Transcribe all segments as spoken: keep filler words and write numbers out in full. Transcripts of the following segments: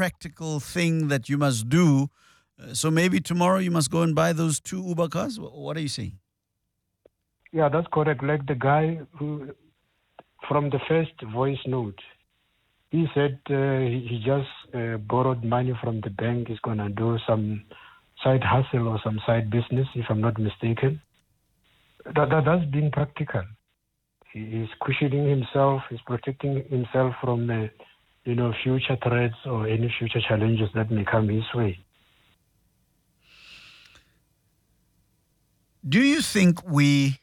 practical thing that you must do. Uh, so maybe tomorrow you must go and buy those two Uber cars. Wh- What are you saying? Yeah, that's correct. Like the guy who, from the first voice note, he said uh, he he just uh, borrowed money from the bank. He's going to do some side hustle or some side business, if I'm not mistaken. That, that That's being practical. He, he's cushioning himself. He's protecting himself from, uh, you know, future threats or any future challenges that may come his way. Do you think we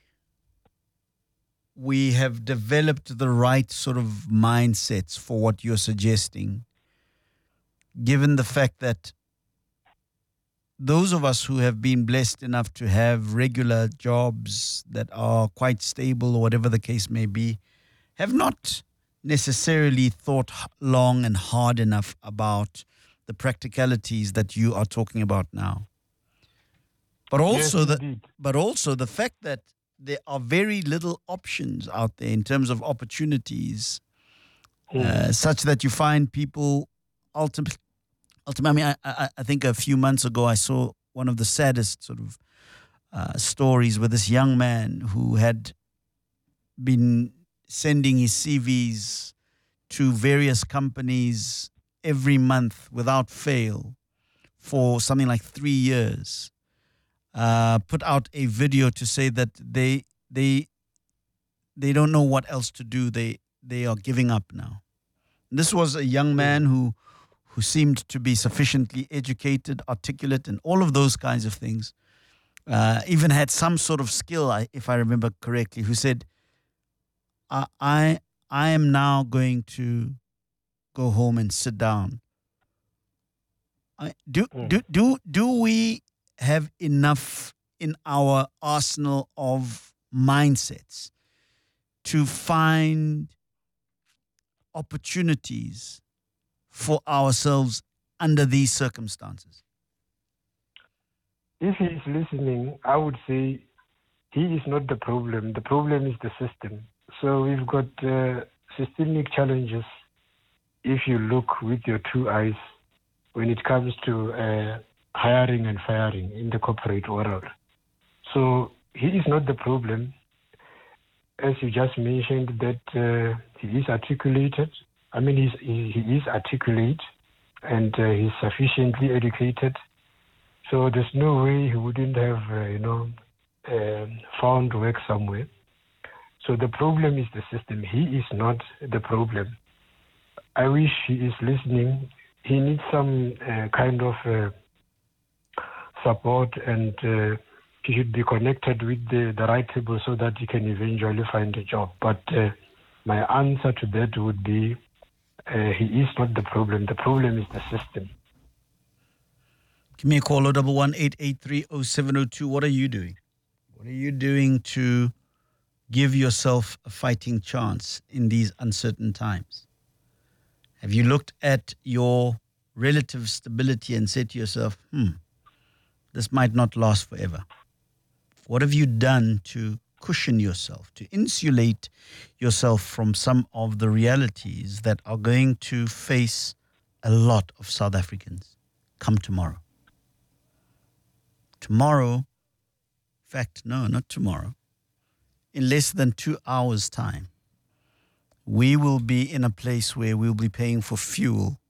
we have developed the right sort of mindsets for what you're suggesting, given the fact that those of us who have been blessed enough to have regular jobs that are quite stable or whatever the case may be, have not necessarily thought h- long and hard enough about the practicalities that you are talking about now? But also Yes, the indeed. but also the fact that there are very little options out there in terms of opportunities, uh, such that you find people ultimately. Ultimately, I, mean, I, I I think a few months ago I saw one of the saddest sort of uh, stories with this young man who had been sending his C Vs to various companies every month without fail for something like three years. Uh, put out a video to say that they they they don't know what else to do. They they are giving up now. This was a young man who who seemed to be sufficiently educated, articulate, and all of those kinds of things. Uh, even had some sort of skill, I- if I remember correctly. Who said, I, "I I am now going to go home and sit down." I, do do do do we have enough in our arsenal of mindsets to find opportunities for ourselves under these circumstances? If he is listening, I would say he is not the problem. The problem is the system. So we've got uh, systemic challenges if you look with your two eyes when it comes to uh, hiring and firing in the corporate world. So he is not the problem. As you just mentioned, that uh, he is articulated. I mean, he's, he, he is articulate and uh, he's sufficiently educated. So there's no way he wouldn't have, uh, you know, uh, found work somewhere. So the problem is the system. He is not the problem. I wish he is listening. He needs some uh, kind of uh, support, and uh, he should be connected with the, the right people so that he can eventually find a job. But uh, my answer to that would be uh, he is not the problem. The problem is the system. Give me a call, oh one one, eight eight three, oh seven oh two. What are you doing? What are you doing to give yourself a fighting chance in these uncertain times? Have you looked at your relative stability and said to yourself, hmm, this might not last forever? What have you done to cushion yourself, to insulate yourself from some of the realities that are going to face a lot of South Africans come tomorrow? Tomorrow, in fact, no, not tomorrow. In less than two hours' time, we will be in a place where we'll be paying for fuel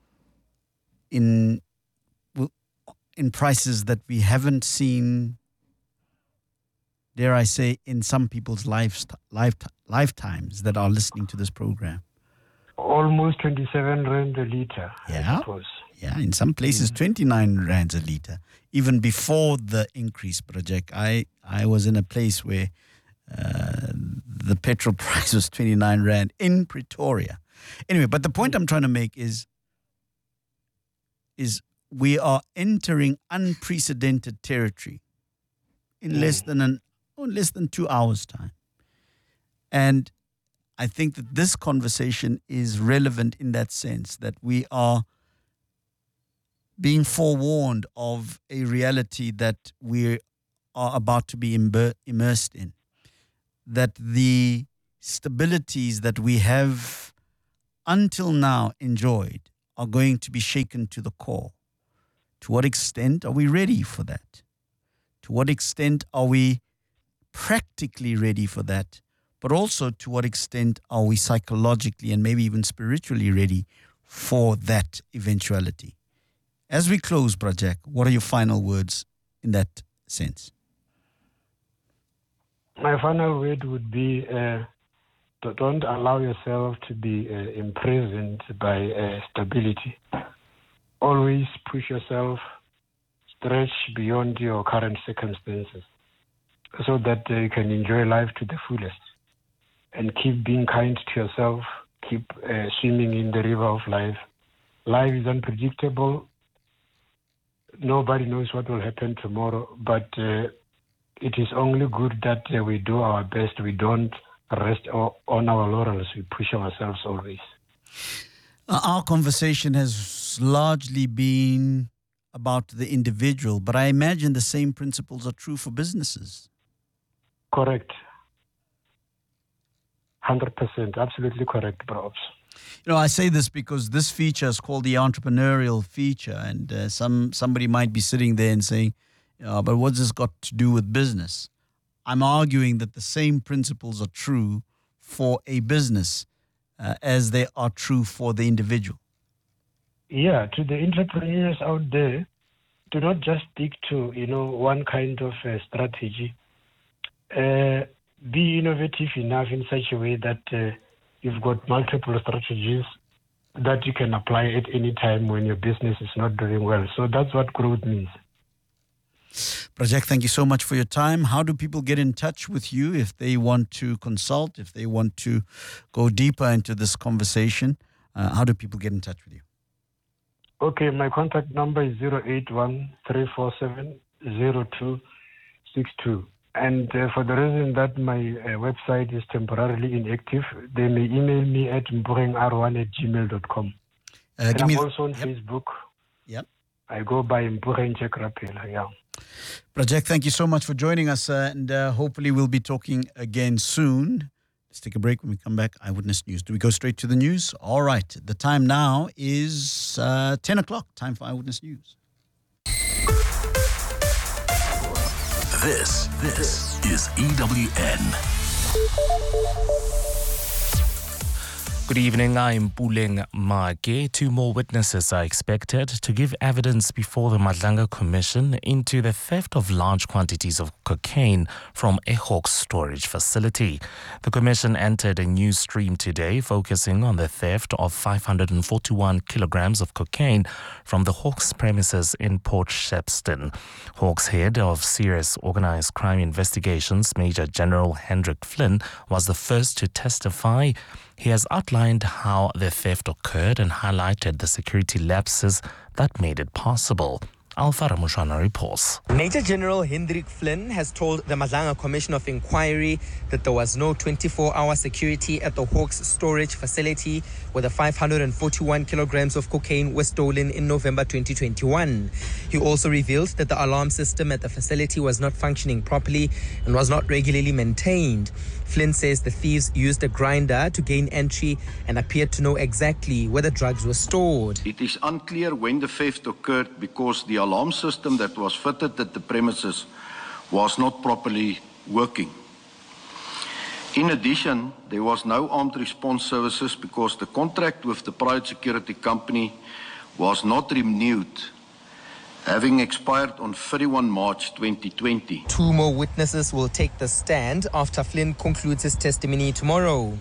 in in prices that we haven't seen, dare I say, in some people's lives, life, lifetimes that are listening to this program. Almost twenty-seven rand a litre, Yeah. I suppose. Yeah, in some places, mm. twenty-nine rands a litre. Even before the increase, Project, I, I was in a place where uh, the petrol price was twenty-nine rand in Pretoria. Anyway, but the point I'm trying to make is, is we are entering unprecedented territory in mm. less than an, oh, less than two hours' time. And I think that this conversation is relevant in that sense, that we are being forewarned of a reality that we are about to be immer- immersed in. That the stabilities that we have until now enjoyed are going to be shaken to the core. To what extent are we ready for that? To what extent are we practically ready for that? But also, to what extent are we psychologically and maybe even spiritually ready for that eventuality? As we close, Brajak, what are your final words in that sense? My final word would be uh, don't allow yourself to be uh, imprisoned by uh, stability. Always push yourself, stretch beyond your current circumstances so that uh, you can enjoy life to the fullest. And keep being kind to yourself, keep uh, swimming in the river of life. Life is unpredictable. Nobody knows what will happen tomorrow, but uh, it is only good that uh, we do our best. We don't rest on our laurels. We push ourselves always. Uh, our conversation has largely been about the individual, but I imagine the same principles are true for businesses. Correct. one hundred percent. Absolutely correct, Probs. You know, I say this because this feature is called the entrepreneurial feature, and uh, some somebody might be sitting there and saying, uh, but what's this got to do with business? I'm arguing that the same principles are true for a business uh, as they are true for the individual. Yeah, to the entrepreneurs out there, do not just stick to, you know, one kind of uh, strategy. Uh, be innovative enough in such a way that uh, you've got multiple strategies that you can apply at any time when your business is not doing well. So that's what growth means. Brajak, thank you so much for your time. How do people get in touch with you if they want to consult, if they want to go deeper into this conversation? Uh, how do people get in touch with you? Okay, my contact number is zero eight one, three four seven, zero two six two. And uh, for the reason that my uh, website is temporarily inactive, they may email me at mbureng r one at gmail dot com. Uh, and I'm th- also on yep. Facebook. Yep. I go by Mbureng Chekrapela, yeah. Brajak, thank you so much for joining us, uh, and uh, hopefully we'll be talking again soon. Let's take a break. When we come back, Eyewitness News. Do we go straight to the news? All right. The time now is uh, ten o'clock. Time for Eyewitness News. This, this is E W N. Good evening, I'm Puleng Make. Two more witnesses are expected to give evidence before the Madlanga Commission into the theft of large quantities of cocaine from a Hawks storage facility. The Commission entered a new stream today focusing on the theft of five hundred forty-one kilograms of cocaine from the Hawks premises in Port Shepstone. Hawks head of Serious Organized Crime Investigations, Major General Hendrik Flynn, was the first to testify. He has outlined how the theft occurred and highlighted the security lapses that made it possible. Alpha Ramushana reports. Major General Hendrik Flynn has told the Madlanga Commission of Inquiry that there was no twenty-four hour security at the Hawks storage facility where the five hundred forty-one kilograms of cocaine were stolen in November twenty twenty-one. He also revealed that the alarm system at the facility was not functioning properly and was not regularly maintained. Flynn says the thieves used a grinder to gain entry and appeared to know exactly where the drugs were stored. It is unclear when the theft occurred because the alarm system that was fitted at the premises was not properly working. In addition, there was no armed response services because the contract with the private security company was not renewed, having expired on thirty-first March twenty twenty. Two more witnesses will take the stand after Flynn concludes his testimony tomorrow.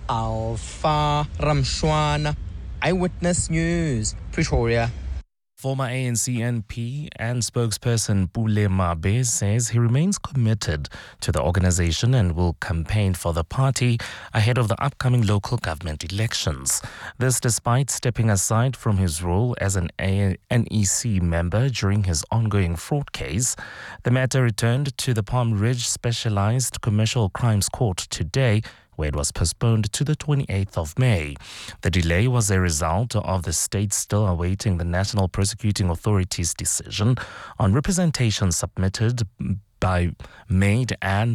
Alpha Ramshwana, Eyewitness News, Pretoria. Former A N C M P and spokesperson Pule Mabe says he remains committed to the organization and will campaign for the party ahead of the upcoming local government elections. This despite stepping aside from his role as an N E C member during his ongoing fraud case. The matter returned to the Palm Ridge Specialized Commercial Crimes Court today, where it was postponed to the twenty-eighth of May. The delay was a result of the state still awaiting the National Prosecuting Authority's decision on representation submitted by Maid and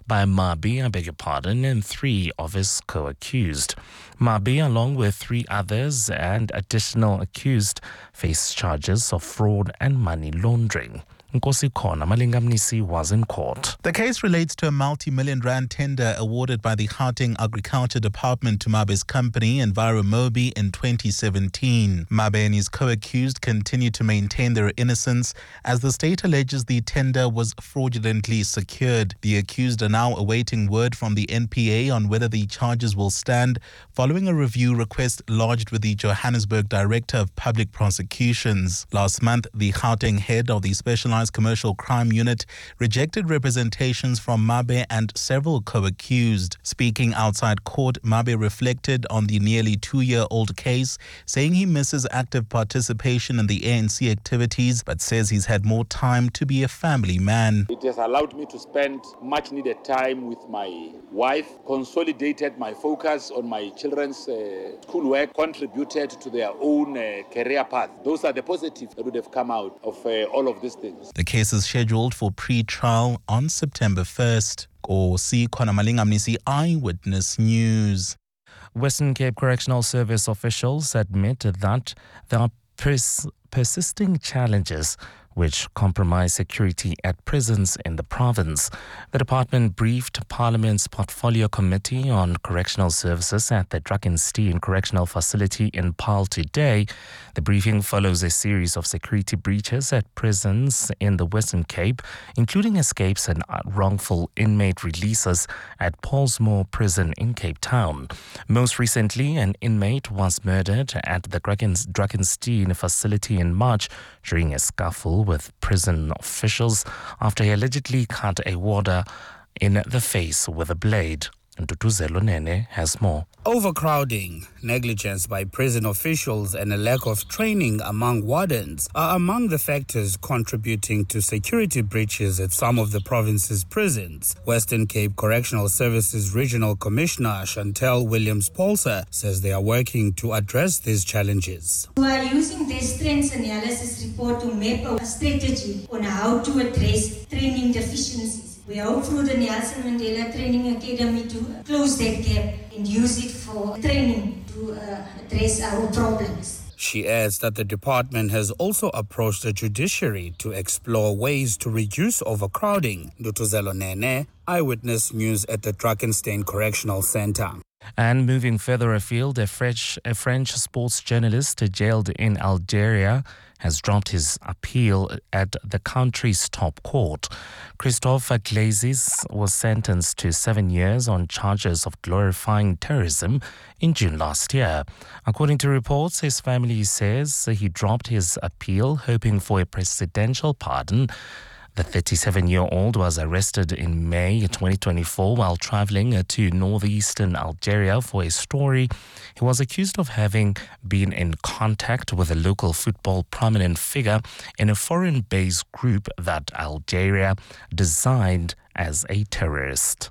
by Mabi, I beg your pardon, and three of his co-accused. Mabi, along with three others and additional accused, face charges of fraud and money laundering. Nkosi Khona Malingamnisi was in court. The case relates to a multi-million rand tender awarded by the Gauteng Agriculture Department to Mabe's company, Enviromobi, in twenty seventeen. Mabe and his co-accused continue to maintain their innocence as the state alleges the tender was fraudulently secured. The accused are now awaiting word from the N P A on whether the charges will stand following a review request lodged with the Johannesburg Director of Public Prosecutions. Last month, the Gauteng head of the Specialized Commercial Crime Unit rejected representations from Mabe and several co-accused. Speaking outside court, Mabe reflected on the nearly two-year-old case, saying he misses active participation in the A N C activities, but says he's had more time to be a family man. It has allowed me to spend much needed time with my wife, consolidated my focus on my children's uh, schoolwork, contributed to their own uh, career path. Those are the positives that would have come out of uh, all of these things. The case is scheduled for pre-trial on September first. Nkosi Khona Malingamnisi, Eyewitness News. Western Cape Correctional Service officials admit that there are pers- persisting challenges which compromise security at prisons in the province. The department briefed Parliament's Portfolio Committee on Correctional Services at the Drakenstein Correctional Facility in Paarl today. The briefing follows a series of security breaches at prisons in the Western Cape, including escapes and wrongful inmate releases at Paulsmoor Prison in Cape Town. Most recently, an inmate was murdered at the Drakenstein facility in March during a scuffle with prison officials after he allegedly cut a warder in the face with a blade. Ndutuzelo Nene has more. Overcrowding, negligence by prison officials and a lack of training among wardens are among the factors contributing to security breaches at some of the province's prisons. Western Cape Correctional Services Regional Commissioner Chantel Williams-Paulser says they are working to address these challenges. We are using the strengths analysis report to map a strategy on how to address training deficiencies. We hope through the Nelson Mandela Training Academy to close that gap and use it for training to uh, address our problems. She adds that the department has also approached the judiciary to explore ways to reduce overcrowding. Ndutuzelo Nene, Eyewitness News at the Drakenstein Correctional Center. And moving further afield, a French, a French sports journalist jailed in Algeria has dropped his appeal at the country's top court. Christophe Glazes was sentenced to seven years on charges of glorifying terrorism in June last year. According to reports, his family says he dropped his appeal hoping for a presidential pardon. The thirty-seven-year-old was arrested in May twenty twenty-four while traveling to northeastern Algeria for a story. He was accused of having been in contact with a local football prominent figure in a foreign-based group that Algeria designed as a terrorist.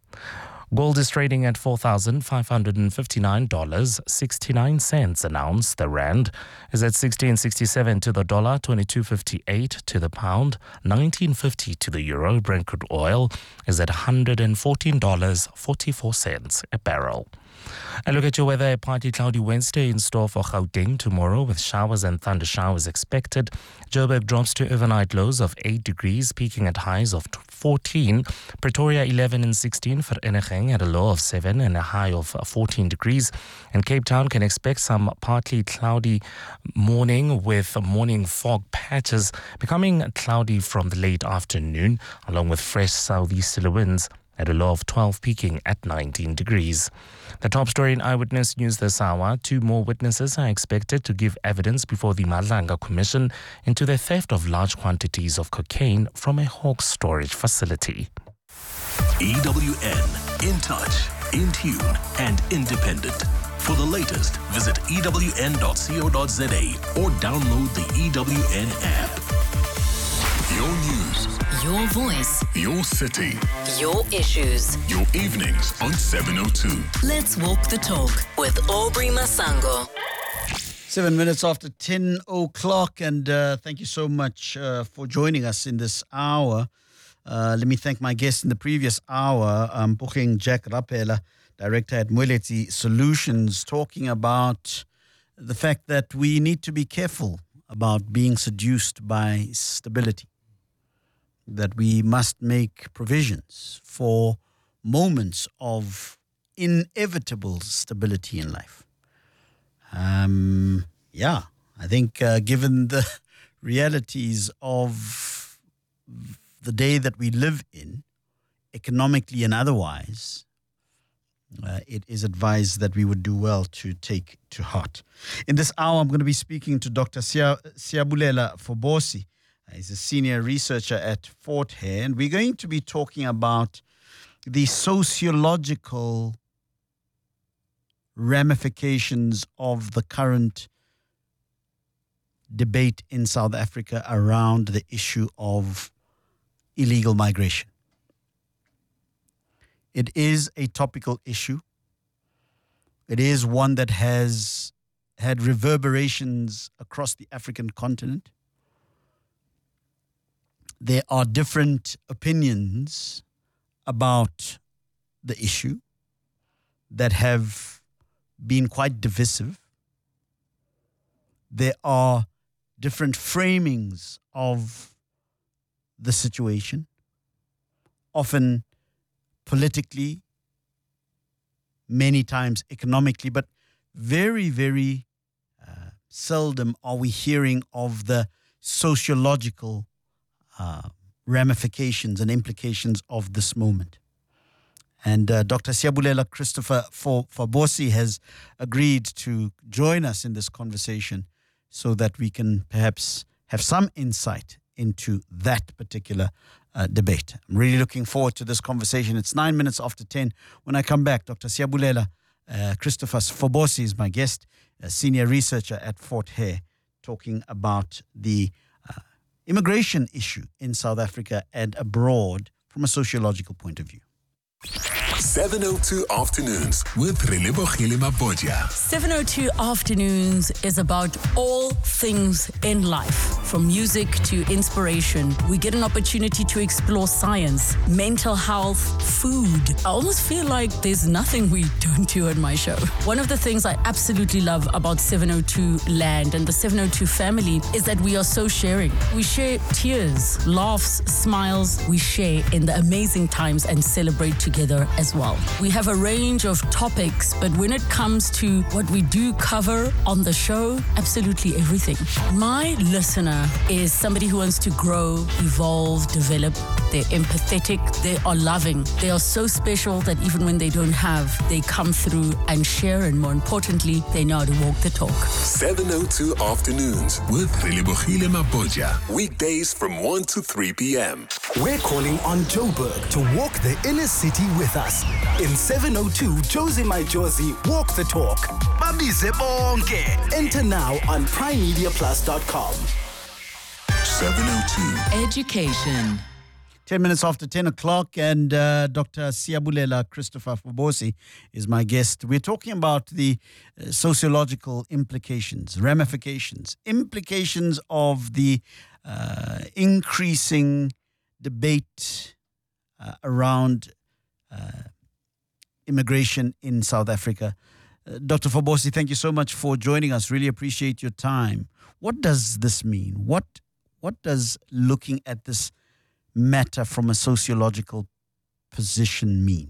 Gold is trading at four thousand five hundred fifty-nine dollars and sixty-nine cents an ounce. The rand is at sixteen sixty-seven to the dollar, twenty-two fifty-eight to the pound, nineteen fifty to the euro. Brent crude oil is at one hundred fourteen dollars and forty-four cents a barrel. A look at your weather. A partly cloudy Wednesday in store for Gauteng tomorrow with showers and thunder showers expected. Joburg drops to overnight lows of eight degrees, peaking at highs of fourteen. Pretoria eleven and sixteen. Vereeniging at a low of seven and a high of fourteen degrees. And Cape Town can expect some partly cloudy morning with morning fog patches becoming cloudy from the late afternoon, along with fresh southeasterly winds at a low of twelve, peaking at nineteen degrees. The top story in Eyewitness News this hour. Two more witnesses are expected to give evidence before the Madlanga Commission into the theft of large quantities of cocaine from a Hawks storage facility. E W N, in touch, in tune, and independent. For the latest, visit E W N dot co dot za or download the E W N app. Your news. Your voice. Your city. Your issues. Your evenings on seven oh two. Let's walk the talk with Aubrey Masango. Seven minutes after ten o'clock, and uh, thank you so much uh, for joining us in this hour. Uh, let me thank my guest in the previous hour, um, Puking Jack Rapela, Director at Moeleti Solutions, talking about the fact that we need to be careful about being seduced by stability, that we must make provisions for moments of inevitable stability in life. Um, yeah, I think uh, given the realities of the day that we live in, economically and otherwise, uh, it is advised that we would do well to take to heart. In this hour, I'm going to be speaking to Doctor Sia, Siyabulela Fobosi. He's a senior researcher at Fort Hare, and we're going to be talking about the sociological ramifications of the current debate in South Africa around the issue of illegal migration. It is a topical issue. It is one that has had reverberations across the African continent. There are different opinions about the issue that have been quite divisive. There are different framings of the situation, often politically, many times economically, but very, very uh, seldom are we hearing of the sociological uh, ramifications and implications of this moment. And uh, Doctor Siyabulela Christopher Fobosi has agreed to join us in this conversation so that we can perhaps have some insight into that particular uh, debate. I'm really looking forward to this conversation. It's nine minutes after ten. When I come back, Doctor Siyabulela uh, Christopher Fobosi is my guest, a senior researcher at Fort Hare, talking about the uh, immigration issue in South Africa and abroad from a sociological point of view. seven oh two Afternoons with Relebogile Mabotja. seven oh two Afternoons is about all things in life, from music to inspiration. We get an opportunity to explore science, mental health, food. I almost feel like there's nothing we don't do on my show. One of the things I absolutely love about seven oh two Land and the seven oh two family is that we are so sharing. We share tears, laughs, smiles. We share in the amazing times and celebrate together as well. We have a range of topics, but when it comes to what we do cover on the show, absolutely everything. My listener is somebody who wants to grow, evolve, develop. They're empathetic, they are loving. They are so special that even when they don't have, they come through and share, and more importantly, they know how to walk the talk. seven oh two Afternoons with Relebogile Mabotja. Weekdays from one to three p.m. We're calling on Joburg to walk the inner city with us. In seven oh two, Josie My Josie, walk the talk. Babize bonke. Enter now on prime media plus dot com. seven oh two Education. ten minutes after ten o'clock, and uh, Doctor Siyabulela Christopher Fobosi is my guest. We're talking about the uh, sociological implications, ramifications, implications of the uh, increasing debate uh, around uh, immigration in South Africa. Uh, Doctor Fobosi, thank you so much for joining us. Really appreciate your time. What does this mean? What what does looking at this matter from a sociological position mean?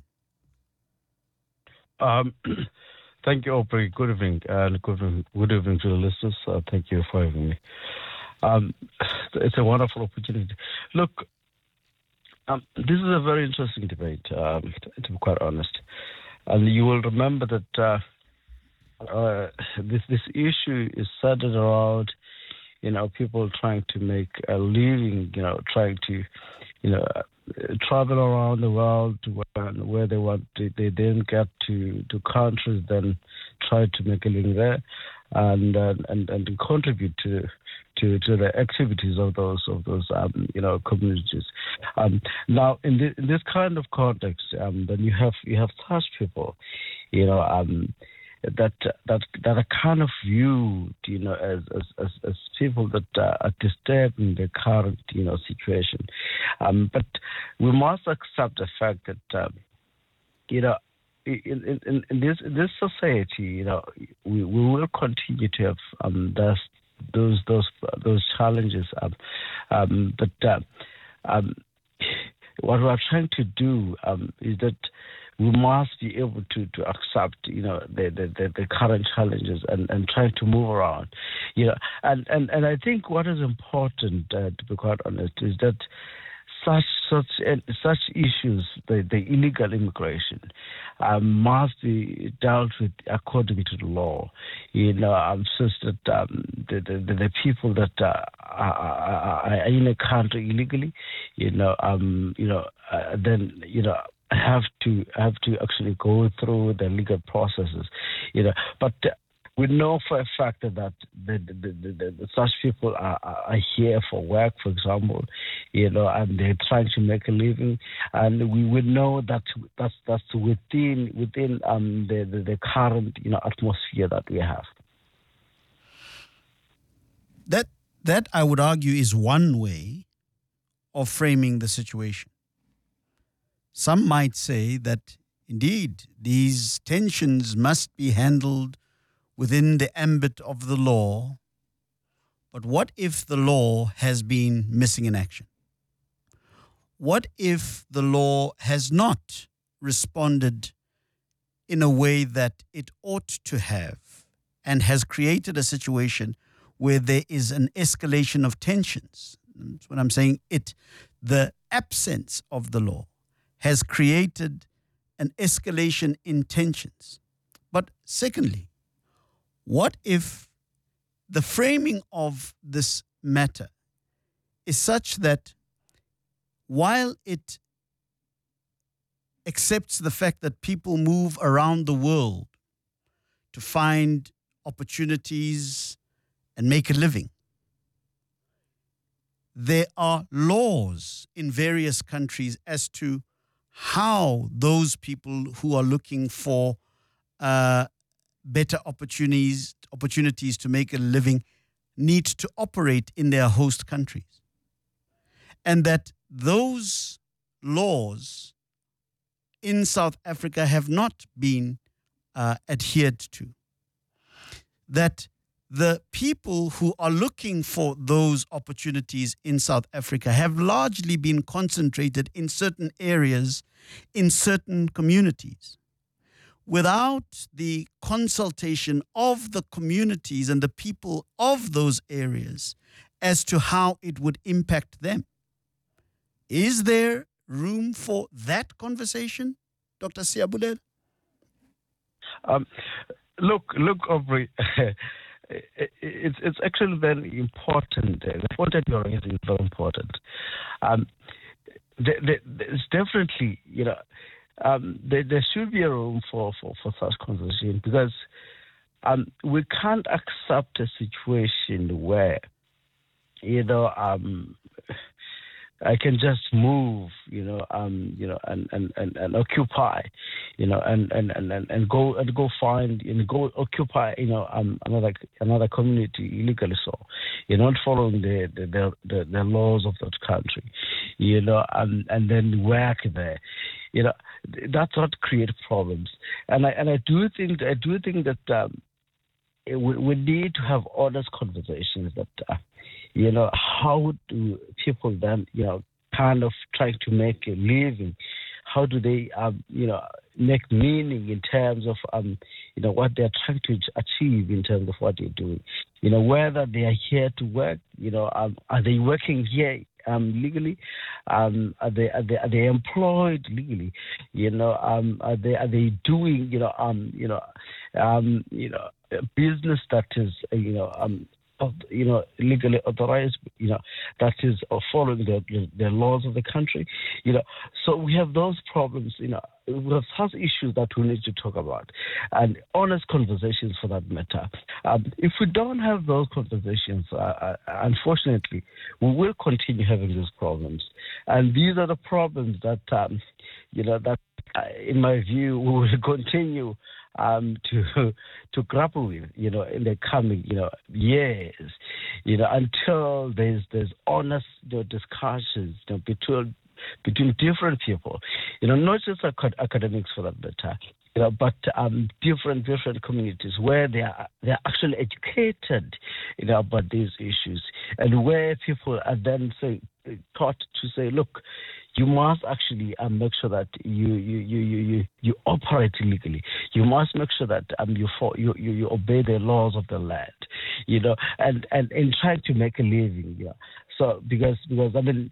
Um, thank you, Aubrey. Good evening. Uh, good evening, good evening to the listeners. Uh, thank you for having me. Um, it's a wonderful opportunity. Look, um, this is a very interesting debate, um, to, to be quite honest. And you will remember that uh, uh, this this issue is centered around, you know, people trying to make a living, you know, trying to, you know, travel around the world to where, where they want to, they then get to, to countries, then try to make a living there, and uh, and and to contribute to to to the activities of those of those um, you know communities. Um, now, in, the, in this kind of context, um, then you have you have such people, you know, um, that that that are kind of viewed, you know, as as as, as people that uh, are disturbing the current, you know, situation. Um, but we must accept the fact that, um, you know, in, in, in this in this society, you know, we, we will continue to have um, those those those those challenges. Um, um, but uh, um, what we are trying to do um, is that we must be able to, to accept, you know, the, the, the, the current challenges and, and try to move around, you know. And, and, and I think what is important, uh, to be quite honest, is that such such uh, such issues, the, the illegal immigration, um, must be dealt with according to the law. You know, I'm sure that um, the, the the people that uh, are, are in a country illegally, you know, um, you know, uh, then you know. have to have to actually go through the legal processes, you know. But uh, we know for a fact that the, the, the, the, the such people are, are here for work, for example, you know, and they're trying to make a living, and we would know that that's that's within within um the, the, the current, you know, atmosphere that we have. That that I would argue is one way of framing the situation. Some might say that, indeed, these tensions must be handled within the ambit of the law, but what if the law has been missing in action? What if the law has not responded in a way that it ought to have and has created a situation where there is an escalation of tensions? That's what I'm saying. It, the absence of the law has created an escalation in tensions. But secondly, what if the framing of this matter is such that while it accepts the fact that people move around the world to find opportunities and make a living, there are laws in various countries as to how those people who are looking for uh, better opportunities opportunities to make a living need to operate in their host countries. And that those laws in South Africa have not been uh, adhered to. That the people who are looking for those opportunities in South Africa have largely been concentrated in certain areas, in certain communities, without the consultation of the communities and the people of those areas as to how it would impact them. Is there room for that conversation, Doctor Siyabulele? Um, look, look, Aubrey. It's it's actually very important. The point that you're raising is very important. Um, there, there, there's definitely, you know, um, there, there should be a room for, for, for such conversation, because um, we can't accept a situation where, you know, um, I can just move, you know, um, you know, and, and, and, and occupy, you know, and, and, and, and go and go find and go occupy, you know, um, another another community illegally. So you're not following the the, the, the, the laws of that country, you know, and and then work there, you know. That's what creates problems. And I and I do think I do think that um, we we need to have honest conversations that. Uh, You know, how do people then, you know, kind of try to make a living? How do they, um, you know, make meaning in terms of, um, you know, what they're trying to achieve in terms of what they're doing? You know, whether they are here to work, you know, um, are they working here um, legally? Um, are they are they are they employed legally? You know, um, are they are they doing, you know, um, you know, um, you know, a business that is, uh, you know, um. Of, you know, legally authorized, you know, that is uh, following the, the the laws of the country, you know. So we have those problems, you know. We have such issues that we need to talk about, and honest conversations for that matter. Um, if we don't have those conversations, uh, uh, unfortunately, we will continue having these problems, and these are the problems that, um, you know, that uh, in my view, we will continue um, to to grapple with, you know, in the coming, you know, years, you know, until there's there's honest, you know, discussions, you know, between between different people, you know, not just acad- academics for that matter, you know, but um, different different communities where they are they are actually educated, you know, about these issues, and where people are then say taught to say, look, you must actually um, make sure that you you, you, you, you you operate legally. You must make sure that um you, for, you you you obey the laws of the land, you know, and and in trying to make a living, yeah. So because because I mean,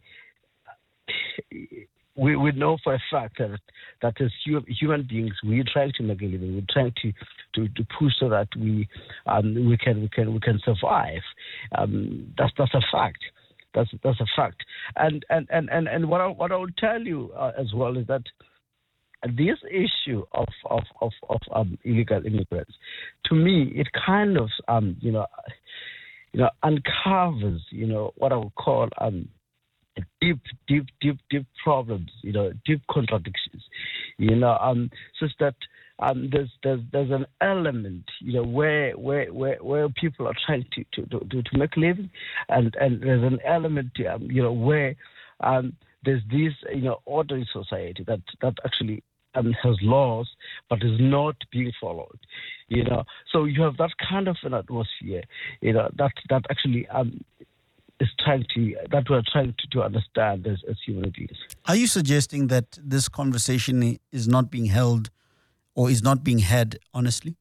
we we know for a fact that that as human beings we're trying to make a living. We're trying to to, to push so that we um we can we can we can survive. Um, that's that's a fact. That's that's a fact, and and and and, and what I what I will tell you uh, as well is that this issue of of of, of um, illegal immigrants, to me, it kind of um you know you know uncovers you know what I would call um deep deep deep deep problems, you know deep contradictions, you know um so that. Um, there's there's there's an element, you know, where where where, where people are trying to, to, to, to make a living, and, and there's an element, um, you know, where um, there's this, you know, orderly society that that actually um, has laws but is not being followed, you know. So you have that kind of an atmosphere, you know, that that actually um, is trying to that we're trying to, to understand as, as human beings. Are you suggesting that this conversation is not being held? Or is not being had honestly?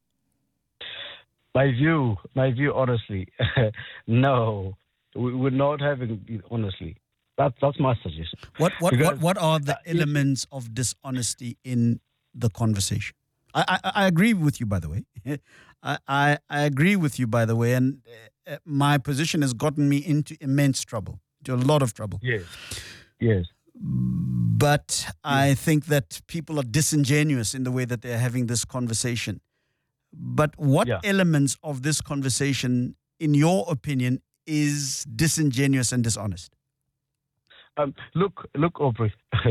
My view, my view, honestly, no, we, we're not having it honestly. That's that's my suggestion. What what what, what are the elements of dishonesty in the conversation? I, I, I agree with you, by the way. I, I I agree with you, by the way, and uh, my position has gotten me into immense trouble, into a lot of trouble. Yes, yes. But I think that people are disingenuous in the way that they're having this conversation. But what yeah. elements of this conversation, in your opinion, is disingenuous and dishonest? Um, look, look, Aubrey.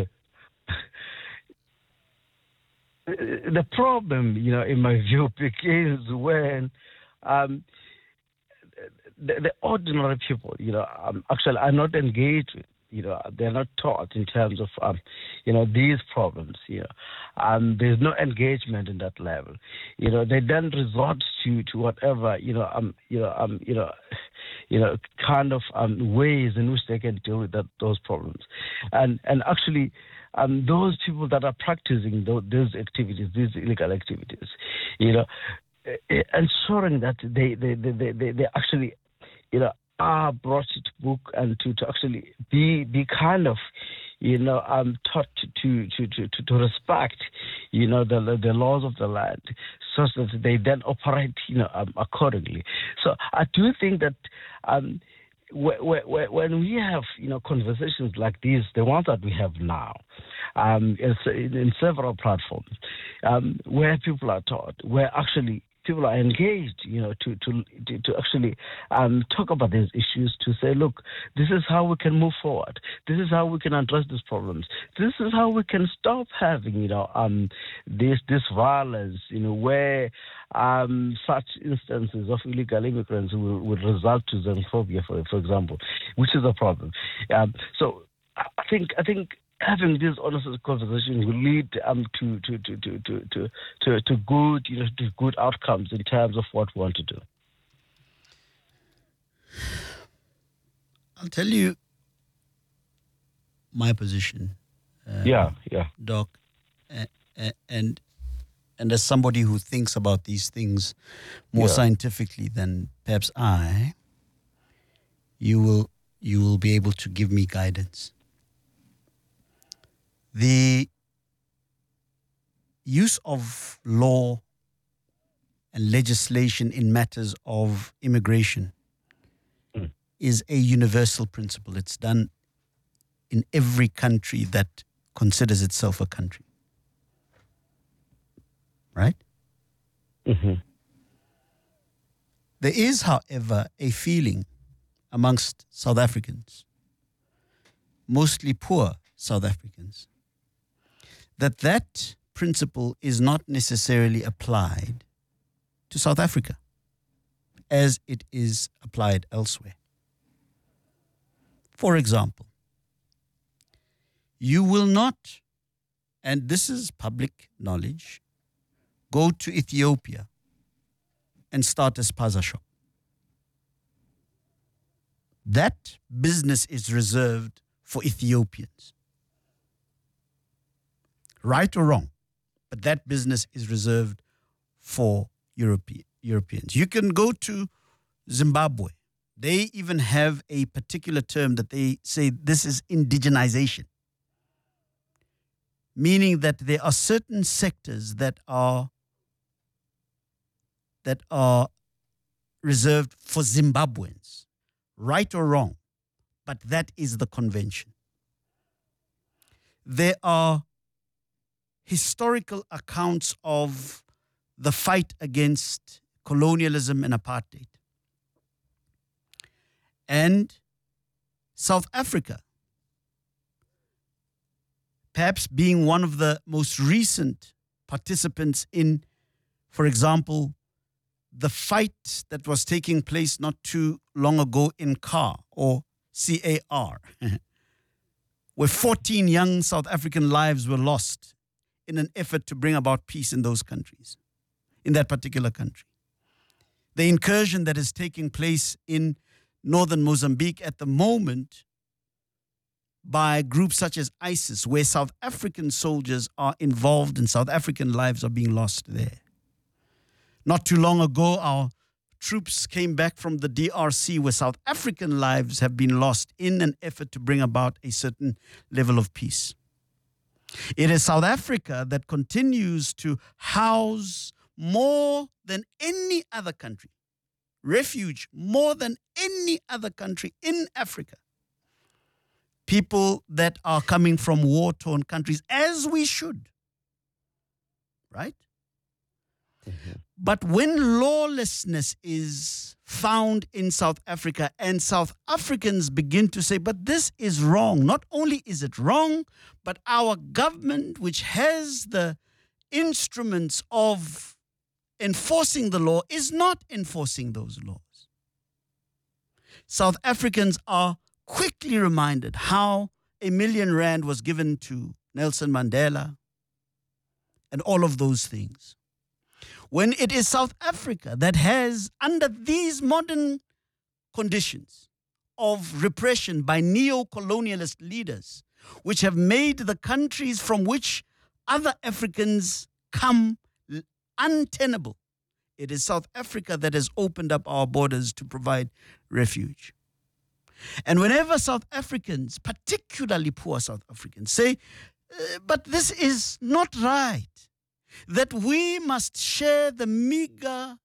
The problem, you know, in my view, begins when um, the, the ordinary people, you know, um, actually are not engaged with. You know, they're not taught in terms of, um, you know, these problems. You know, um, there's no engagement in that level. You know, they then resort to, to whatever, you know, um, you know, um, you know, you know, kind of um, ways in which they can deal with that, those problems, and and actually, um, those people that are practicing those, those activities, these illegal activities, you know, ensuring that they they they they, they actually, you know, are brought to book and to, to actually be be kind of, you know, um, taught to to, to, to, to respect, you know, the the laws of the land, such that they then operate, you know, um, accordingly. So I do think that um, wh- wh- when we have, you know, conversations like these, the ones that we have now, um, in, in several platforms, um, where people are taught, where actually people are engaged, you know, to to to, to actually um, talk about these issues, to say, look, this is how we can move forward. This is how we can address these problems. This is how we can stop having, you know, um, this this violence, you know, where um, such instances of illegal immigrants will, will result to xenophobia, for for example, which is a problem. Um, so I think I think. Having this honest conversation will lead um, to, to, to, to, to, to, to, to good, you know, to good outcomes in terms of what we want to do. I'll tell you my position. Uh, yeah, yeah, Doc, uh, and and as somebody who thinks about these things more yeah. scientifically than perhaps I, you will you will be able to give me guidance. The use of law and legislation in matters of immigration mm. is a universal principle. It's done in every country that considers itself a country. Right? Mm-hmm. There is, however, a feeling amongst South Africans, mostly poor South Africans, that that principle is not necessarily applied to South Africa as it is applied elsewhere. For example, you will not, and this is public knowledge, go to Ethiopia and start a spaza shop. That business is reserved for Ethiopians. Right or wrong, but that business is reserved for Europe- Europeans. You can go to Zimbabwe. They even have a particular term that they say this is indigenization, meaning that there are certain sectors that are that are reserved for Zimbabweans. Right or wrong, but that is the convention. There are historical accounts of the fight against colonialism and apartheid. And South Africa, perhaps being one of the most recent participants in, for example, the fight that was taking place not too long ago in C A R, or C A R, where fourteen young South African lives were lost in an effort to bring about peace in those countries, in that particular country. The incursion that is taking place in northern Mozambique at the moment by groups such as ISIS, where South African soldiers are involved and South African lives are being lost there. Not too long ago, our troops came back from the D R C where South African lives have been lost in an effort to bring about a certain level of peace. It is South Africa that continues to house more than any other country, refuge more than any other country in Africa, people that are coming from war-torn countries, as we should, right? Mm-hmm. But when lawlessness is found in South Africa and South Africans begin to say, but this is wrong. Not only is it wrong, but our government, which has the instruments of enforcing the law, is not enforcing those laws. South Africans are quickly reminded how a million rand was given to Nelson Mandela and all of those things. When it is South Africa that has, under these modern conditions of repression by neo-colonialist leaders, which have made the countries from which other Africans come untenable, it is South Africa that has opened up our borders to provide refuge. And whenever South Africans, particularly poor South Africans, say, uh, but this is not right, that we must share the meager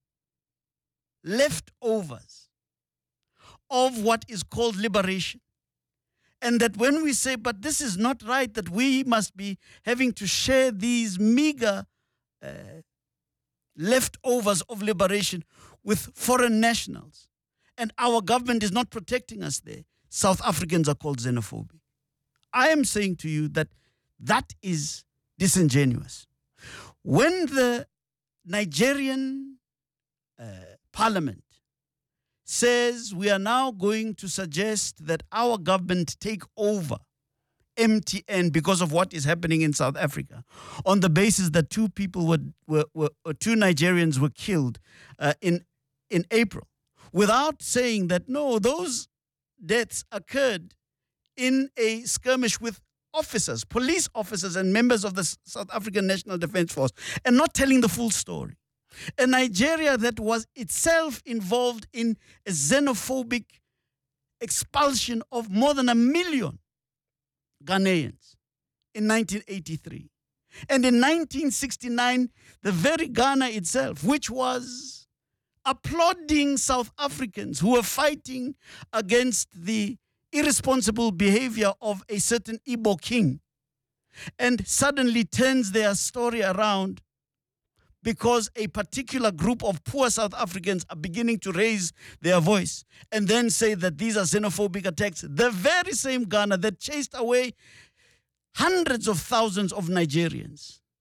leftovers of what is called liberation. And that when we say, but this is not right, that we must be having to share these meager uh, leftovers of liberation with foreign nationals, and our government is not protecting us there, South Africans are called xenophobic. I am saying to you that that is disingenuous. When the Nigerian uh, parliament says we are now going to suggest that our government take over M T N because of what is happening in South Africa, on the basis that two people were, were, were or two Nigerians were killed uh, in in April, without saying that no, those deaths occurred in a skirmish with officers, police officers and members of the South African National Defence Force, and not telling the full story. A Nigeria that was itself involved in a xenophobic expulsion of more than a million Ghanaians in nineteen eighty-three. And in nineteen sixty-nine, the very Ghana itself, which was applauding South Africans who were fighting against the irresponsible behavior of a certain Igbo king, and suddenly turns their story around because a particular group of poor South Africans are beginning to raise their voice and then say that these are xenophobic attacks. The very same Ghana that chased away hundreds of thousands of Nigerians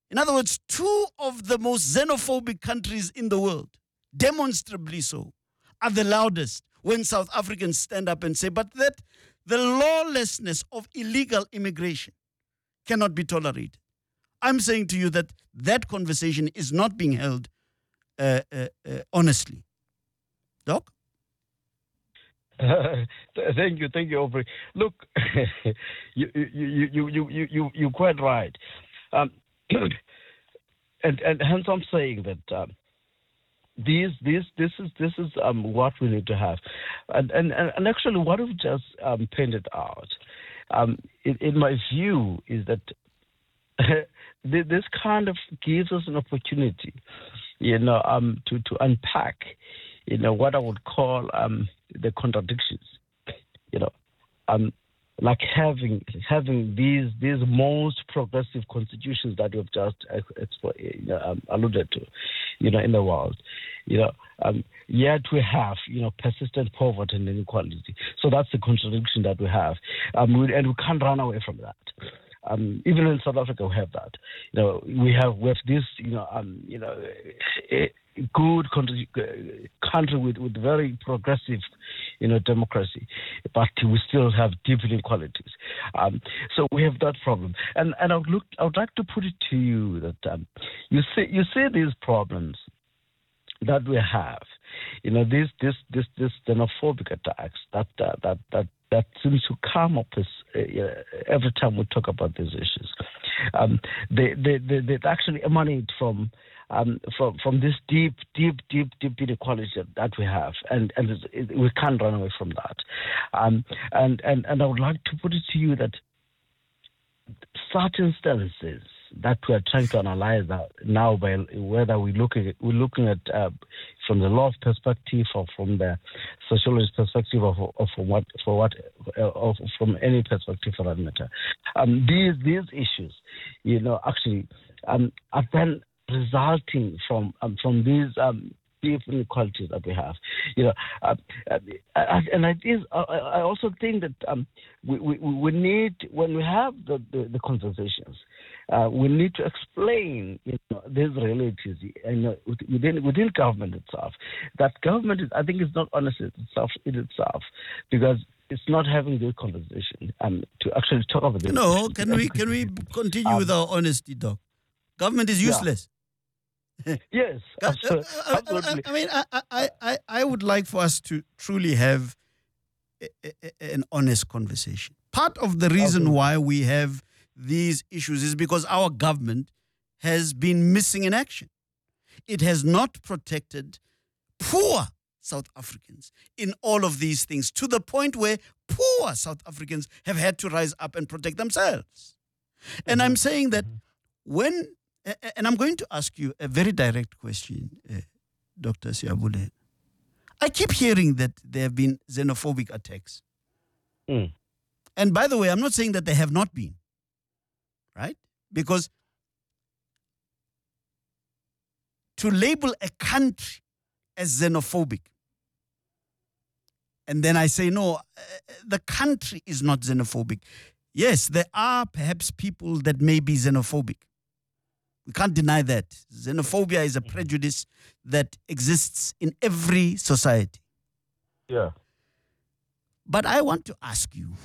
In other words, two of the most xenophobic countries in the world, demonstrably so, are the loudest when South Africans stand up and say, but that the lawlessness of illegal immigration cannot be tolerated. I'm saying to you that that conversation is not being held uh, uh, uh, honestly. Doc? Uh, thank you, thank you, Aubrey. Look, you, you, you, you, you, you, you, you're quite right. Um, and, and hence I'm saying that um, These, this, this is this is um, what we need to have, and and, and actually what we've just um, painted out, um, in, in my view, is that this kind of gives us an opportunity, you know, um, to to unpack, you know, what I would call um, the contradictions, you know, um, like having having these these most progressive constitutions that we've just expo- you know, um, alluded to, you know, in the world, you know, um, yet we have, you know, persistent poverty and inequality. So that's the contradiction that we have, um, we, and we can't run away from that. Um, even in South Africa, we have that. You know, we have we have this, you know, um, you know, a good country, country with, with very progressive, you know, democracy, but we still have deep inequalities. Um, so we have that problem, and and I would look, I would like to put it to you that um, you see you see these problems that we have, you know, this this this this xenophobic attacks that uh, that that that seems to come up as, uh, every time we talk about these issues. Um, they, they they they actually emanate from um, from from this deep deep deep deep inequality that we have, and and it, we can't run away from that. Um, and and and I would like to put it to you that certain instances that we are trying to analyze now, by whether we look at, we're looking at uh, from the law perspective or from the sociologist perspective, or, or from what for what uh, or from any perspective for that matter. Um, these these issues, you know, actually um, are then resulting from um, from these um, deep inequalities that we have, you know, uh, uh, and it is. Uh, I also think that um, we, we we need, when we have the the, the conversations, uh, we need to explain, you know, these realities, you know, within within government itself. That government is, I think, is not honest in itself in itself, because it's not having this conversation um, to actually talk about this. No, can we can we continue um, with our honesty, Doc? Government is useless. Yeah. Yes, absolutely. I, I, I mean, I, I, I, I would like for us to truly have a, a, an honest conversation. Part of the reason okay. why we have these issues is because our government has been missing in action. It has not protected poor South Africans in all of these things, to the point where poor South Africans have had to rise up and protect themselves. Mm-hmm. And I'm saying that when... And I'm going to ask you a very direct question, uh, Doctor Siyabule. I keep hearing that there have been xenophobic attacks. Mm. And by the way, I'm not saying that they have not been, right? Because to label a country as xenophobic, and then I say, no, uh, the country is not xenophobic. Yes, there are perhaps people that may be xenophobic. We can't deny that. Xenophobia is a prejudice that exists in every society. Yeah. But I want to ask you,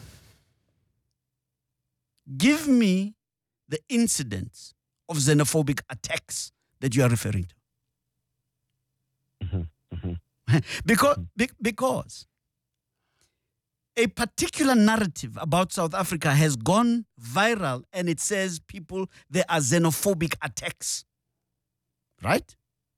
give me the incidents of xenophobic attacks that you are referring to. Mm-hmm. Mm-hmm. because, be, because a particular narrative about South Africa has gone viral, and it says people, there are xenophobic attacks. Right?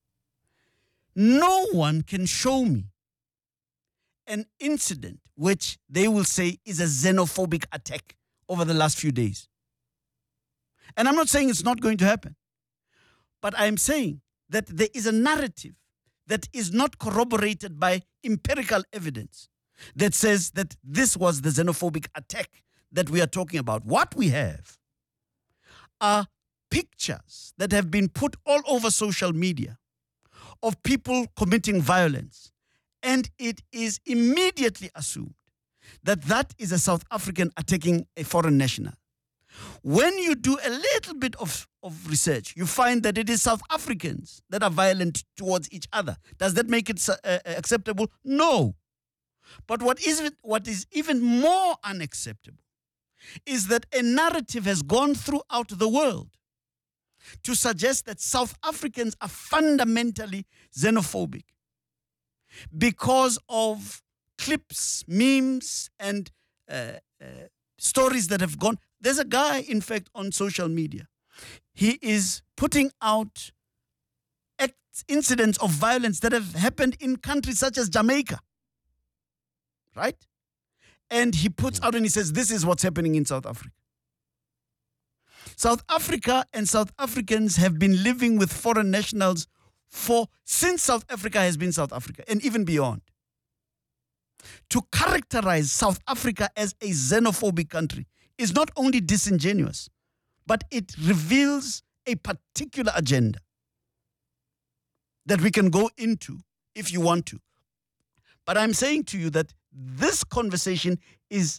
No one can show me an incident which they will say is a xenophobic attack over the last few days. And I'm not saying it's not going to happen, but I'm saying that there is a narrative that is not corroborated by empirical evidence that says that this was the xenophobic attack that we are talking about. What we have are pictures that have been put all over social media of people committing violence, and it is immediately assumed that that is a South African attacking a foreign national. When you do a little bit of, of research, you find that it is South Africans that are violent towards each other. Does that make it uh, acceptable? No. But what is, it, what is even more unacceptable is that a narrative has gone throughout the world to suggest that South Africans are fundamentally xenophobic because of clips, memes, and uh, uh, stories that have gone. There's a guy, in fact, on social media. He is putting out acts, incidents of violence that have happened in countries such as Jamaica, right? And he puts out and he says, this is what's happening in South Africa. South Africa and South Africans have been living with foreign nationals for since South Africa has been South Africa and even beyond. To characterize South Africa as a xenophobic country is not only disingenuous, but it reveals a particular agenda that we can go into if you want to. But I'm saying to you that this conversation is,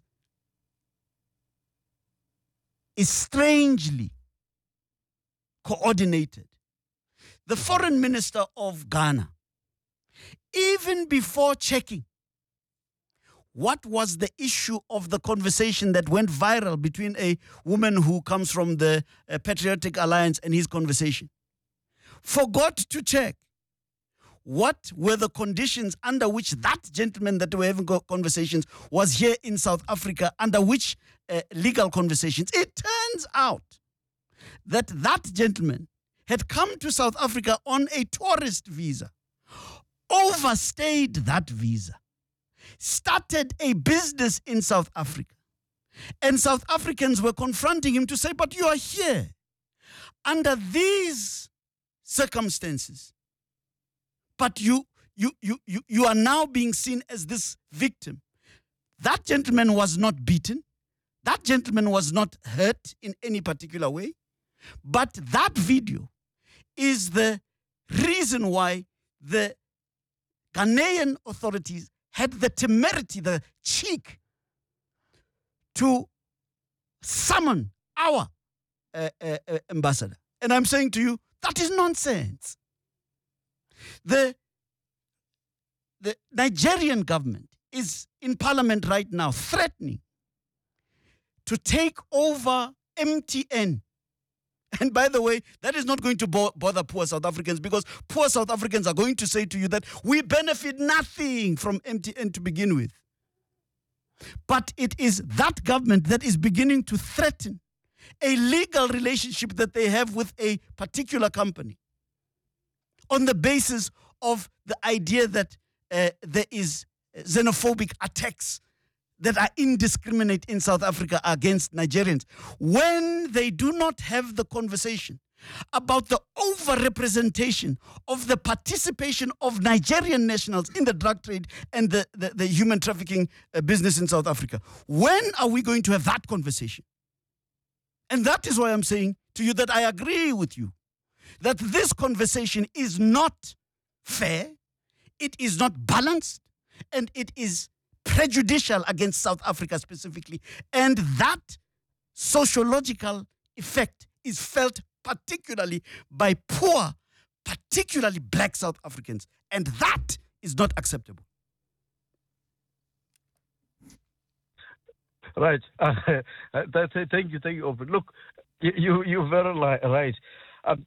is strangely coordinated. The foreign minister of Ghana, even before checking what was the issue of the conversation that went viral between a woman who comes from the uh, Patriotic Alliance and his conversation, forgot to check what were the conditions under which that gentleman that were having conversations was here in South Africa, under which uh, legal conversations. It turns out that that gentleman had come to South Africa on a tourist visa, overstayed that visa, started a business in South Africa. And South Africans were confronting him to say, but you are here under these circumstances. But you, you, you, you, you are now being seen as this victim. That gentleman was not beaten. That gentleman was not hurt in any particular way. But that video is the reason why the Ghanaian authorities had the temerity, the cheek, to summon our uh, uh, uh, ambassador. And I'm saying to you, that is nonsense. The, the Nigerian government is in parliament right now threatening to take over M T N. And by the way, that is not going to bo- bother poor South Africans, because poor South Africans are going to say to you that we benefit nothing from M T N to begin with. But it is that government that is beginning to threaten a legal relationship that they have with a particular company on the basis of the idea that uh, there is xenophobic attacks that are indiscriminate in South Africa against Nigerians, when they do not have the conversation about the overrepresentation of the participation of Nigerian nationals in the drug trade and the, the, the human trafficking uh, business in South Africa. When are we going to have that conversation? And that is why I'm saying to you that I agree with you that this conversation is not fair, it is not balanced, and it is prejudicial against South Africa specifically. And that sociological effect is felt particularly by poor, particularly black South Africans. And that is not acceptable. Right. Uh, that's it. Thank you. Thank you, Oprah. Look, you, you're very li- right. Um,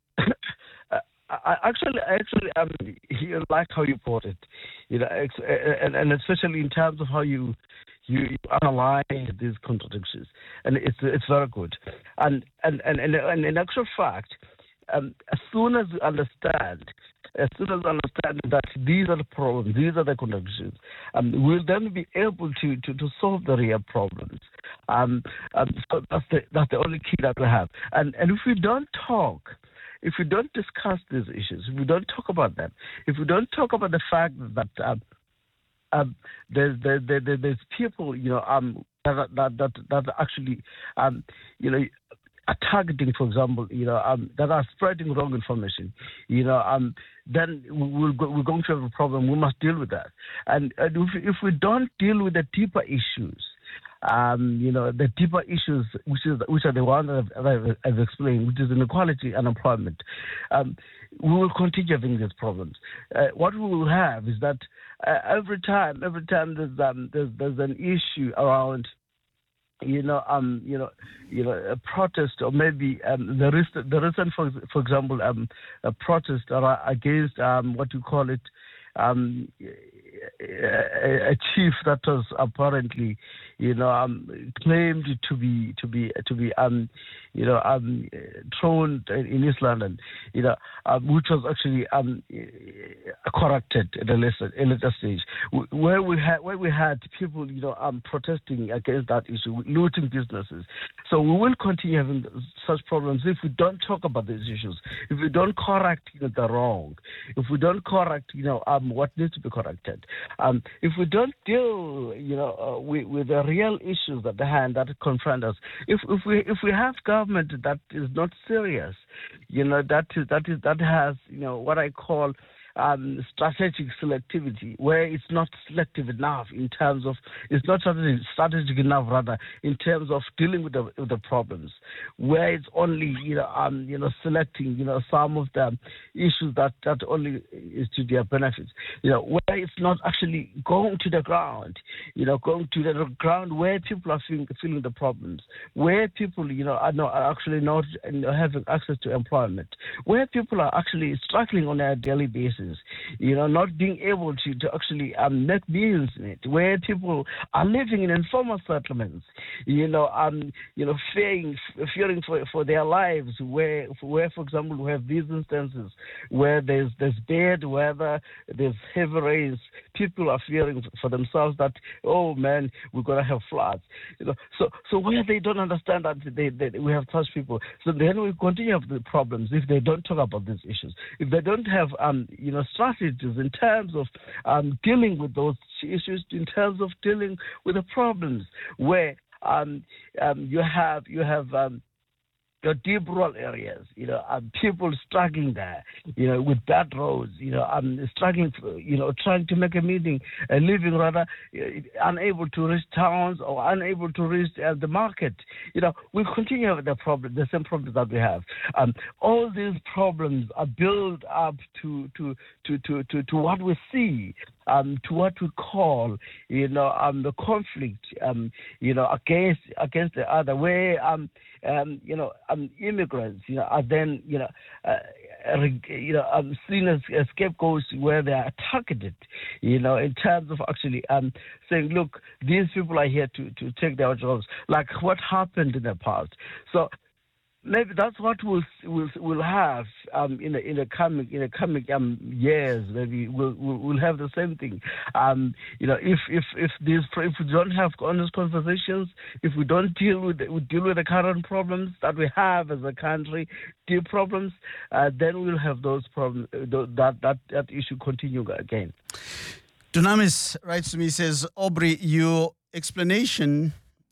I actually, actually, um, you like how you put it, you know, and, and especially in terms of how you, you, you analyze these contradictions, and it's it's very good. And and and, and, and in actual fact, um, as soon as you understand, as soon as you understand that these are the problems, these are the contradictions, um, we'll then be able to, to, to solve the real problems. Um, um, so that's the that's the only key that we have. And and if we don't talk, if we don't discuss these issues, if we don't talk about them, if we don't talk about the fact that um, um, there's, there, there, there's people, you know, um, that, that, that, that actually, um, you know, are targeting, for example, you know, um, that are spreading wrong information, you know, um, then we'll go, we're going to have a problem. We must deal with that. And, and if, if we don't deal with the deeper issues, um, you know, the deeper issues, which is which are the ones that I've, that I've explained, which is inequality and unemployment, um, we will continue having these problems. Uh, what we will have is that uh, every time, every time there's um, there's, there's an issue around, you know, um, you know, you know, a protest, or maybe um, the recent, the recent, for for example, um, a protest against um, what you call it, um, a, a chief that was apparently, you know, um, claimed to be to be to be um, you know, um, thrown in East London, you know, um, which was actually um, corrected at a later, a later stage, where we had where we had people, you know, um, protesting against that issue, looting businesses. So we will continue having such problems if we don't talk about these issues, if we don't correct, you know, the wrong, if we don't correct, you know, um, what needs to be corrected, um, if we don't deal, you know, uh, with, with the real issues at the hand that confront us, if if we if we have government that is not serious, you know, that is that is that has, you know, what I call um, strategic selectivity, where it's not selective enough in terms of, it's not strategic enough rather in terms of dealing with the with the problems, where it's only, you know, um, you know, selecting, you know, some of the issues that that only is to their benefits, you know, where it's not actually going to the ground, you know, going to the ground where people are feeling, feeling the problems, where people, you know, are, not, are actually not, you know, having access to employment, where people are actually struggling on a daily basis, you know, not being able to, to actually um, make meals in it, where people are living in informal settlements, you know, um, you know, fearing, fearing for, for their lives, where, where, for example, we have these instances where there's there's bad weather, there's heavy rains, people are fearing for themselves that, oh man, we're gonna have floods, you know. So, so where they don't understand that they, they we have such people, so then we continue to have the problems if they don't talk about these issues, if they don't have, um, you know, strategies in terms of um, dealing with those issues, in terms of dealing with the problems where um, um, you have you have um, your deep rural areas, you know, um, people struggling there, you know, with bad roads, you know, um, struggling, for, you know, trying to make a meeting, a living rather, uh, unable to reach towns or unable to reach uh, the market. You know, we continue with the problem, the same problems that we have. Um, all these problems are built up to to to to to, to what we see. Um, to what we call, you know, um, the conflict, um, you know, against against the other, where, um, um, you know, um, immigrants, you know, are then, you know, uh, you know, um, seen as, as scapegoats, where they are targeted, you know, in terms of actually um, saying, look, these people are here to, to take their jobs, like what happened in the past. So maybe that's what we'll we'll, we'll have um, in the in the coming in the coming um, years. Maybe we'll, we'll we'll have the same thing. Um, you know, if if if these if we don't have honest conversations, if we don't deal with we deal with the current problems that we have as a country, deep problems, uh, then we'll have those problems. That that that issue continue again. Dunamis writes to me, says, Aubrey, your explanation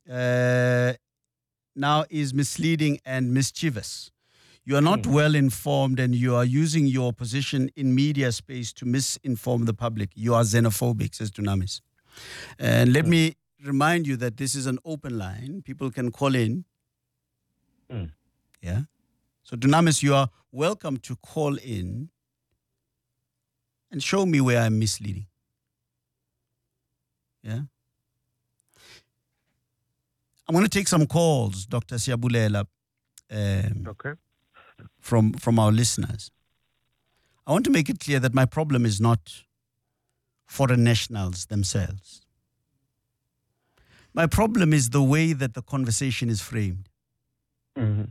Uh, now is misleading and mischievous. You are not mm. well informed, and you are using your position in media space to misinform the public. You are xenophobic, says Dunamis. And let mm. me remind you that this is an open line. People can call in. Mm. Yeah. So Dunamis, you are welcome to call in and show me where I'm misleading. Yeah. I'm going to take some calls, Doctor Siyabulela, um, okay. from from our listeners. I want to make it clear that my problem is not foreign nationals themselves. My problem is the way that the conversation is framed. Mm-hmm.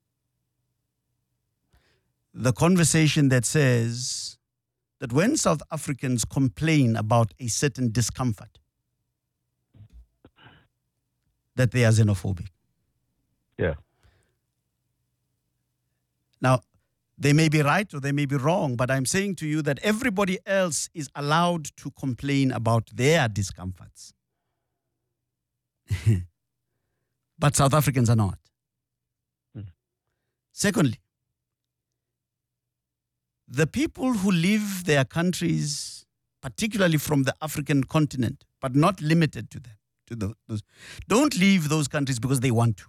The conversation that says that when South Africans complain about a certain discomfort, that they are xenophobic. Yeah. Now, they may be right or they may be wrong, but I'm saying to you that everybody else is allowed to complain about their discomforts. But South Africans are not. Mm. Secondly, the people who leave their countries, particularly from the African continent, but not limited to them, to those, those. Don't leave those countries because they want to.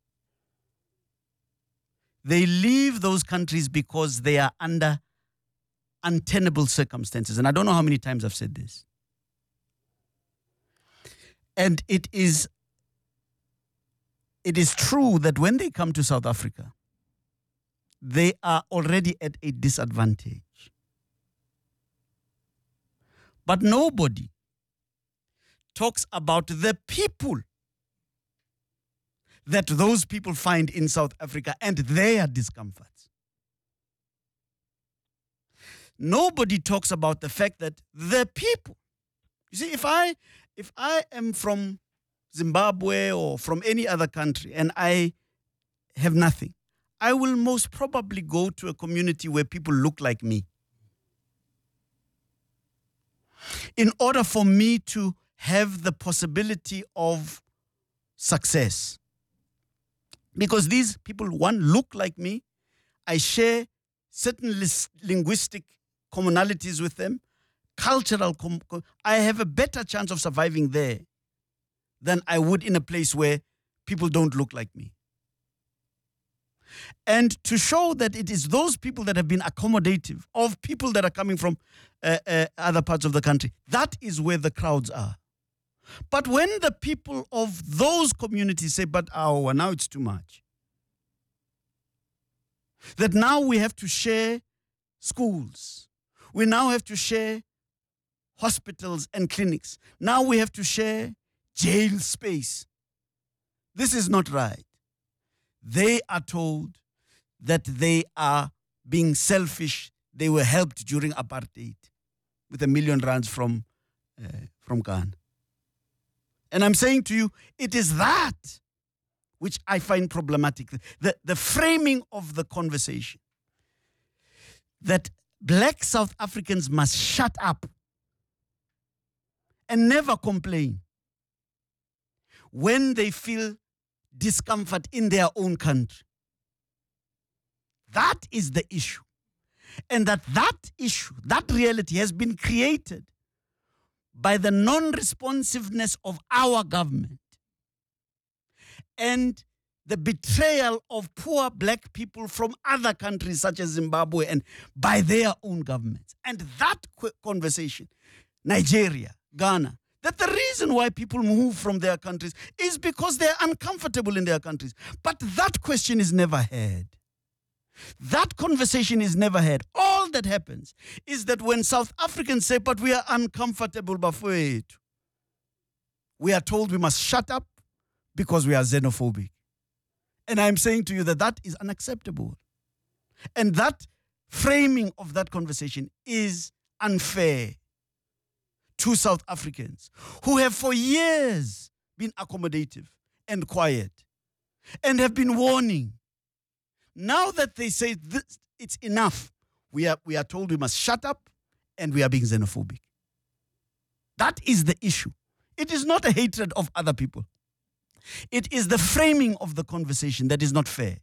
They leave those countries because they are under untenable circumstances. And I don't know how many times I've said this. And it is, it is true that when they come to South Africa, they are already at a disadvantage. But nobody talks about the people that those people find in South Africa and their discomforts. Nobody talks about the fact that the people, you see, if I if I am from Zimbabwe or from any other country and I have nothing, I will most probably go to a community where people look like me. In order for me to have the possibility of success. Because these people, one, look like me. I share certain lis- linguistic commonalities with them, cultural. Com- I have a better chance of surviving there than I would in a place where people don't look like me. And to show that it is those people that have been accommodative of people that are coming from uh, uh, other parts of the country, that is where the crowds are. But when the people of those communities say, but oh, now it's too much, that now we have to share schools, we now have to share hospitals and clinics, now we have to share jail space. This is not right. They are told that they are being selfish. They were helped during apartheid with a million rands from, uh, from Ghana. And I'm saying to you, it is that which I find problematic. The, the framing of the conversation that black South Africans must shut up and never complain when they feel discomfort in their own country. That is the issue. And that that issue, that reality has been created by the non-responsiveness of our government and the betrayal of poor black people from other countries such as Zimbabwe and by their own governments. And that conversation, Nigeria, Ghana, that the reason why people move from their countries is because they're uncomfortable in their countries. But that question is never heard. That conversation is never had. All that happens is that when South Africans say, but we are uncomfortable, Bafowethu, we are told we must shut up because we are xenophobic. And I'm saying to you that that is unacceptable. And that framing of that conversation is unfair to South Africans who have for years been accommodative and quiet and have been warning. Now that they say this, it's enough, we are, we are told we must shut up and we are being xenophobic. That is the issue. It is not a hatred of other people. It is the framing of the conversation that is not fair.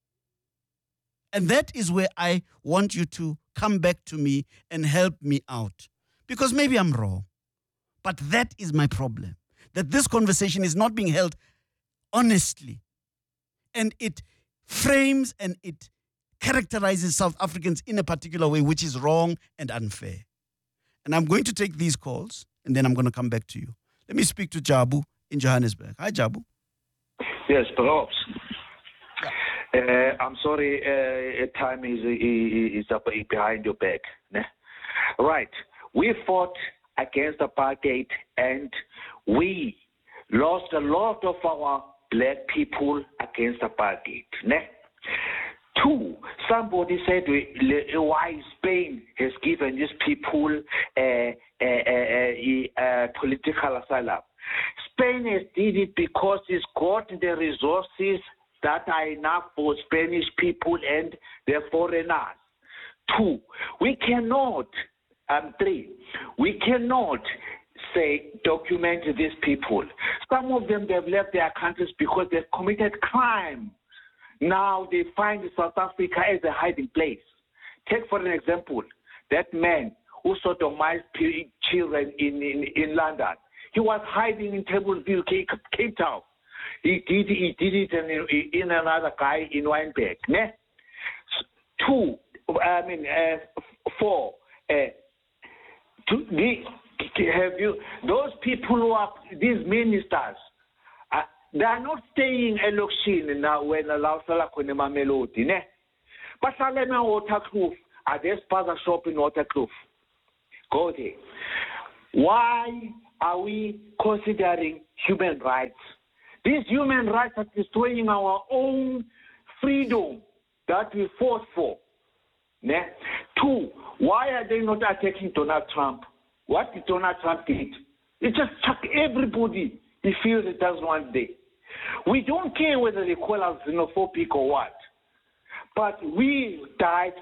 And that is where I want you to come back to me and help me out. Because maybe I'm wrong. But that is my problem. That this conversation is not being held honestly. And it frames and it characterizes South Africans in a particular way, which is wrong and unfair. And I'm going to take these calls, and then I'm going to come back to you. Let me speak to Jabu in Johannesburg. Hi, Jabu. Yes, perhaps. Uh, I'm sorry, uh, time is, is, is up behind your back. Ne? Right. We fought against apartheid, and we lost a lot of our black people against apartheid. Ne? Two, somebody said why Spain has given these people a, a, a, a, a political asylum. Spain has did it because it's got the resources that are enough for Spanish people and the foreigners. Two, we cannot, um, three, we cannot say document these people. Some of them, they've left their countries because they've committed crime. Now they find South Africa as a hiding place. Take for an example, that man who sodomized children in, in, in London. he was hiding in Tableville, Cape, Cape Town. He did, he did it in, in another guy in Wynberg. Ne? Two, I mean, uh, four. Uh, to the, have you those people who are these ministers? Uh, they are not staying election now when allow Sala Kunema Melody. Ne? But Salema Waterkloof are there spaza shop in Waterkloof. Go there. Why are we considering human rights? These human rights are destroying our own freedom that we fought for. Ne? Two, why are they not attacking Donald Trump? What did Donald Trump did? He just chuck everybody he feels it does one day. We don't care whether they call us xenophobic or what. But we died